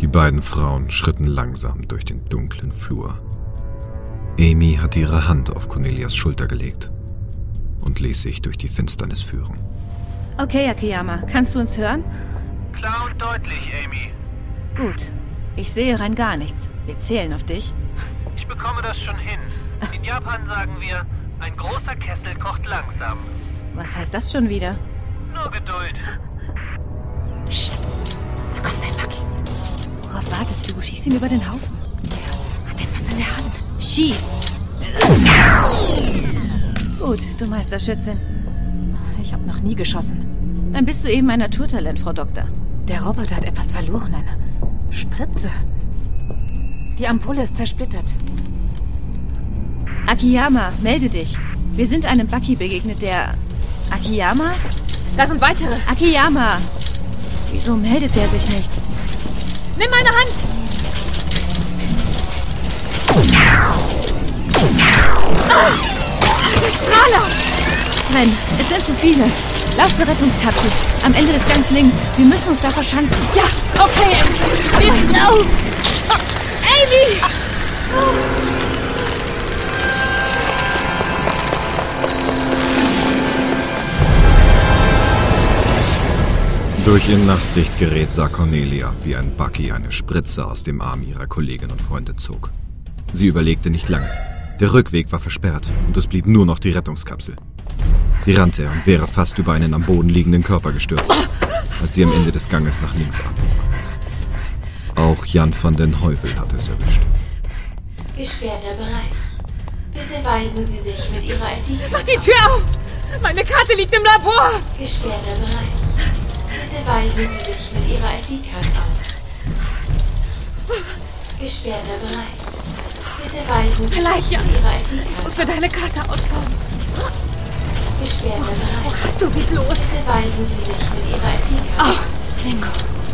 Die beiden Frauen schritten langsam durch den dunklen Flur. Amy hatte ihre Hand auf Cornelias Schulter gelegt und ließ sich durch die Finsternis führen. Okay, Akiyama, kannst du uns hören? Klar und deutlich, Amy. Gut. Ich sehe rein gar nichts. Wir zählen auf dich. Ich bekomme das schon hin. In Japan sagen wir, ein großer Kessel kocht langsam. Was heißt das schon wieder? Nur Geduld. Psst, da kommt ein Buggy. Worauf wartest du? Schieß ihn über den Haufen. Er hat etwas in der Hand. Schieß! Gut, du Meisterschützin. Ich habe noch nie geschossen. Dann bist du eben ein Naturtalent, Frau Doktor. Der Roboter hat etwas verloren, eine Spritze. Die Ampulle ist zersplittert. Akiyama, melde dich. Wir sind einem Buggy begegnet, der... Akiyama? Da sind weitere. Akiyama! Wieso meldet der sich nicht? Nimm meine Hand! Der Strahler! Renn, es sind zu viele. Lauf zur Rettungskapsel. Am Ende des Gangs links. Wir müssen uns da verschanzen. Ja, okay. Lauf! Amy! Durch ihr Nachtsichtgerät sah Cornelia, wie ein Buggy eine Spritze aus dem Arm ihrer Kollegin und Freunde zog. Sie überlegte nicht lange. Der Rückweg war versperrt und es blieb nur noch die Rettungskapsel. Sie rannte und wäre fast über einen am Boden liegenden Körper gestürzt, als sie am Ende des Ganges nach links abbog. Auch Jan van den Heuvel hatte es erwischt. Gesperrter Bereich. Bitte weisen Sie sich mit Ihrer ID-Karte Mach die Tür auf! Meine Karte liegt im Labor! Gesperrter Bereich. Bitte weisen Sie sich mit Ihrer ID-Karte aus. Gesperrter Bereich. Bitte weisen Sie Vielleicht, sich ja. mit Ihrer Ich ID-Karte muss mir deine Karte ausbauen. Gesperrter Bereich. Hast du sie bloß? Bitte weisen Sie sich mit Ihrer ID-Karte aus. Bingo.